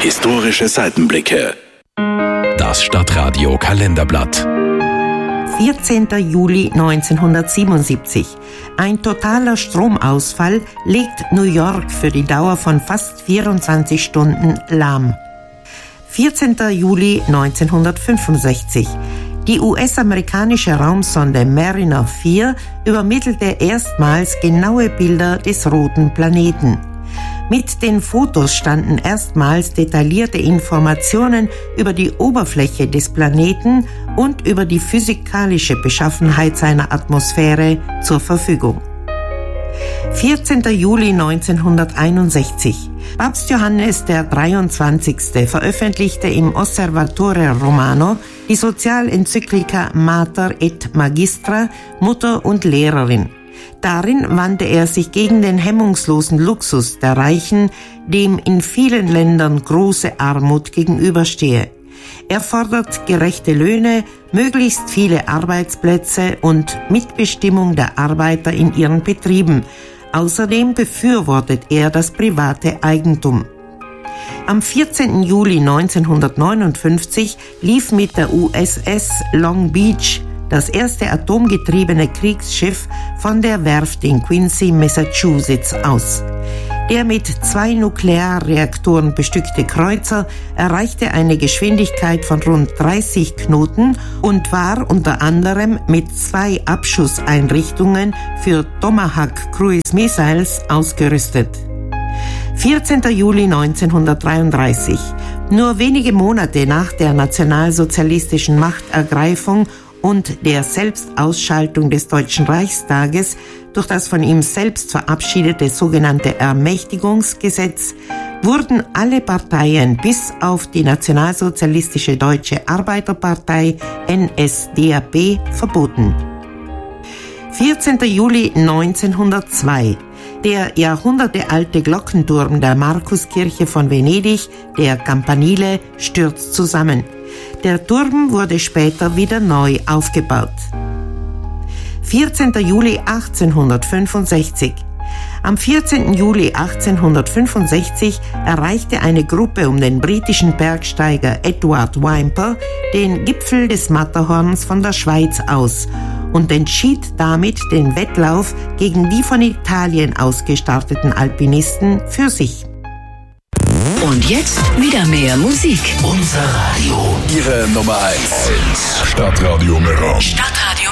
Historische Seitenblicke. Das Stadtradio Kalenderblatt. 14. Juli 1977. Ein totaler Stromausfall legt New York für die Dauer von fast 24 Stunden lahm. 14. Juli 1965. Die US-amerikanische Raumsonde Mariner 4 übermittelte erstmals genaue Bilder des roten Planeten. Mit den Fotos standen erstmals detaillierte Informationen über die Oberfläche des Planeten und über die physikalische Beschaffenheit seiner Atmosphäre zur Verfügung. 14. Juli 1961. Papst Johannes der 23. veröffentlichte im Osservatore Romano die Sozialenzyklika Mater et Magistra, Mutter und Lehrerin. Darin wandte er sich gegen den hemmungslosen Luxus der Reichen, dem in vielen Ländern große Armut gegenüberstehe. Er fordert gerechte Löhne, möglichst viele Arbeitsplätze und Mitbestimmung der Arbeiter in ihren Betrieben. Außerdem befürwortet er das private Eigentum. Am 14. Juli 1959 lief mit der USS Long Beach das erste atomgetriebene Kriegsschiff von der Werft in Quincy, Massachusetts, aus. Der mit 2 Nuklearreaktoren bestückte Kreuzer erreichte eine Geschwindigkeit von rund 30 Knoten und war unter anderem mit 2 Abschusseinrichtungen für Tomahawk Cruise Missiles ausgerüstet. 14. Juli 1933. Nur wenige Monate nach der nationalsozialistischen Machtergreifung und der Selbstausschaltung des Deutschen Reichstages durch das von ihm selbst verabschiedete sogenannte Ermächtigungsgesetz wurden alle Parteien bis auf die Nationalsozialistische Deutsche Arbeiterpartei NSDAP verboten. 14. Juli 1902. Der jahrhundertealte Glockenturm der Markuskirche von Venedig, der Campanile, stürzt zusammen. Der Turm wurde später wieder neu aufgebaut. 14. Juli 1865. Am 14. Juli 1865 erreichte eine Gruppe um den britischen Bergsteiger Edward Whymper den Gipfel des Matterhorns von der Schweiz aus und entschied damit den Wettlauf gegen die von Italien ausgestarteten Alpinisten für sich. Und jetzt wieder mehr Musik. Unser Radio. Ihre Nummer 1. Stadtradio Meran. Stadtradio